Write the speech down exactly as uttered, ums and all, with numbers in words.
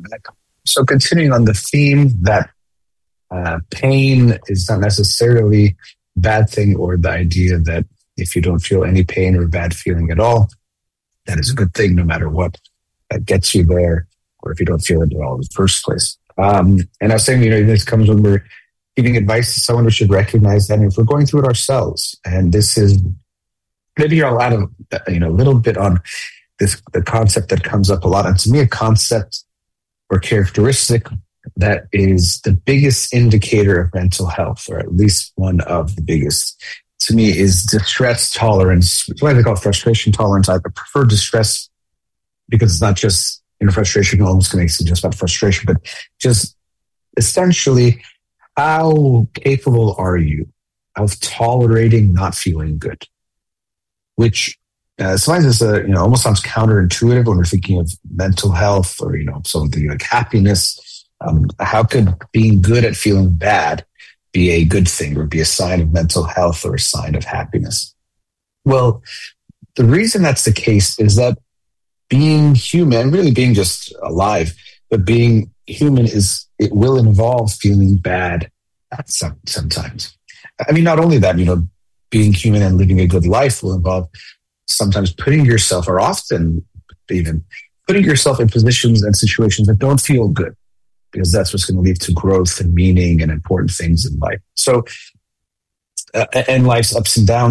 So continuing on the theme that uh, pain is not necessarily a bad thing, or the idea that if you don't feel any pain or bad feeling at all, that is a good thing no matter what that gets you there, or if you don't feel it at all in the first place. Um, and I was saying, you know, this comes when we're giving advice to someone, we should recognize that if we're going through it ourselves. And this is maybe I'll add a, you know, a little bit on this, the concept that comes up a lot. And to me, a concept or characteristic that is the biggest indicator of mental health, or at least one of the biggest, to me, is distress tolerance. It's why they call it frustration tolerance. I prefer distress because it's not just, you know, frustration almost makes it just about frustration, but just essentially, how capable are you of tolerating not feeling good? Which uh, sometimes is a, you know, almost sounds counterintuitive when we're thinking of mental health or, you know, something like happiness. Um, how could being good at feeling bad be a good thing, or be a sign of mental health, or a sign of happiness? Well, the reason that's the case is that being human, really being just alive, but being human is, it will involve feeling bad some, sometimes. I mean, not only that, you know, being human and living a good life will involve sometimes putting yourself, or often even putting yourself in positions and situations that don't feel good, because that's what's going to lead to growth and meaning and important things in life. So, uh, and life's ups and downs